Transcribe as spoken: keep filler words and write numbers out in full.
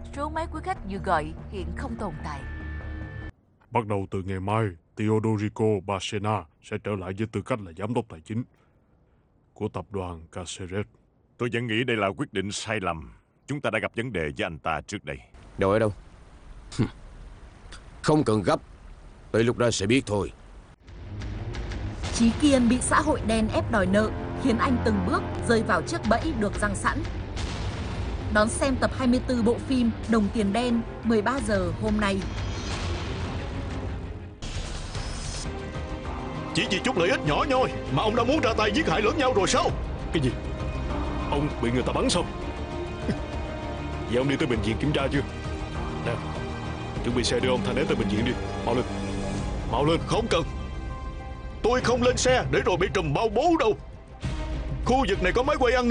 số máy quý khách vừa gọi hiện không tồn tại. Bắt đầu từ ngày mai, Teodorico Bacena sẽ trở lại với tư cách là giám đốc tài chính của tập đoàn Caceres. Tôi vẫn nghĩ đây là quyết định sai lầm. Chúng ta đã gặp vấn đề với anh ta trước đây. Đâu ở đâu? Không cần gấp, tới lúc đó sẽ biết thôi. Chí Kiên bị xã hội đen ép đòi nợ, khiến anh từng bước rơi vào chiếc bẫy được giăng sẵn. Đón xem tập hai mươi tư bộ phim Đồng Tiền Đen mười ba giờ hôm nay. Chỉ vì chút lợi ích nhỏ nhoi mà ông đã muốn ra tay giết hại lẫn nhau rồi sao? Cái gì? Ông bị người ta bắn sao? Vậy ông đi tới bệnh viện kiểm tra chưa? Nè, chuẩn bị xe đưa ông Thanh đến tới bệnh viện đi. Mau lên. Mau lên. Không cần. Tôi không lên xe để rồi bị trùm bao bố đâu. Khu vực này có máy quay an ninh.